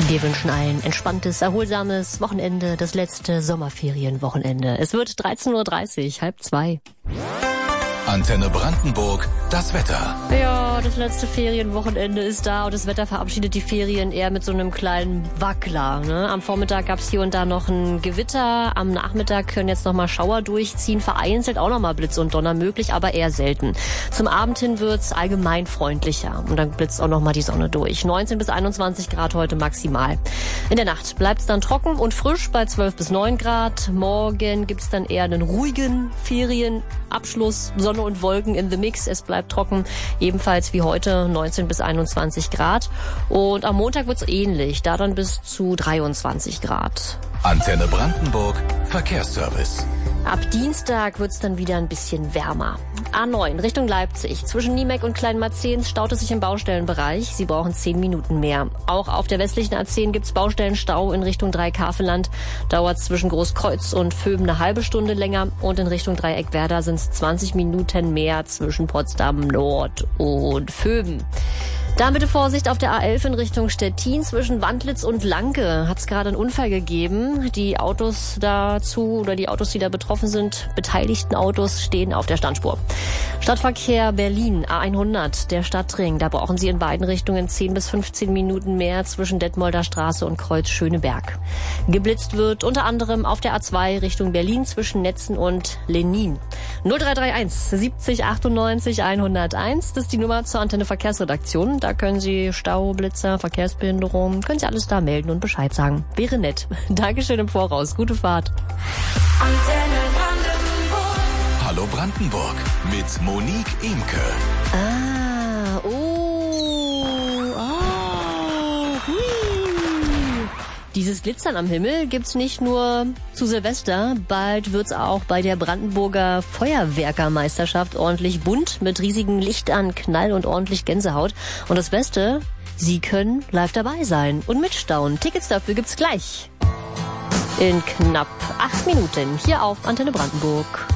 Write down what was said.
Wir wünschen ein entspanntes, erholsames Wochenende, das letzte Sommerferienwochenende. Es wird 13:30 Uhr, 1:30. Antenne Brandenburg, das Wetter. Ja, das letzte Ferienwochenende ist da und das Wetter verabschiedet die Ferien eher mit so einem kleinen Wackler. Ne? Am Vormittag gab's hier und da noch ein Gewitter. Am Nachmittag können jetzt nochmal Schauer durchziehen. Vereinzelt auch nochmal Blitz und Donner möglich, aber eher selten. Zum Abend hin wird's allgemein freundlicher und dann blitzt auch nochmal die Sonne durch. 19 bis 21 Grad heute maximal. In der Nacht bleibt's dann trocken und frisch bei 12 bis 9 Grad. Morgen gibt's dann eher einen ruhigen Ferienabschluss. Sonne und Wolken in the Mix. Es bleibt trocken, ebenfalls wie heute 19 bis 21 Grad. Und am Montag wird's ähnlich, da dann bis zu 23 Grad. Antenne Brandenburg, Verkehrsservice. Ab Dienstag wird's dann wieder ein bisschen wärmer. A9 Richtung Leipzig. Zwischen Niemek und Kleinmarzehns staut es sich im Baustellenbereich. Sie brauchen 10 Minuten mehr. Auch auf der westlichen A10 gibt's Baustellenstau in Richtung Dreikafelland. Dauert zwischen Großkreuz und Vöben eine halbe Stunde länger. Und in Richtung Dreieckwerder sind's 20 Minuten mehr zwischen Potsdam Nord und Vöben. Da bitte Vorsicht auf der A11 in Richtung Stettin. Zwischen Wandlitz und Lanke hat es gerade einen Unfall gegeben. Die Autos dazu oder die Autos, die da betroffen sind, beteiligten Autos, stehen auf der Standspur. Stadtverkehr Berlin, A100, der Stadtring. Da brauchen Sie in beiden Richtungen 10 bis 15 Minuten mehr zwischen Detmolder Straße und Kreuz Schöneberg. Geblitzt wird unter anderem auf der A2 Richtung Berlin zwischen Netzen und Lenin. 0331 70 98 101, das ist die Nummer zur Antenne Verkehrsredaktion. Da können Sie Stau, Blitzer, Verkehrsbehinderung, können Sie alles da melden und Bescheid sagen. Wäre nett. Dankeschön im Voraus. Gute Fahrt. Antenne Brandenburg. Hallo Brandenburg mit Monique Imke. Dieses Glitzern am Himmel gibt's nicht nur zu Silvester, bald wird's auch bei der Brandenburger Feuerwerkermeisterschaft ordentlich bunt mit riesigen Lichtern, Knall und ordentlich Gänsehaut. Und das Beste, Sie können live dabei sein und mitstaunen. Tickets dafür gibt's gleich in knapp 8 Minuten hier auf Antenne Brandenburg.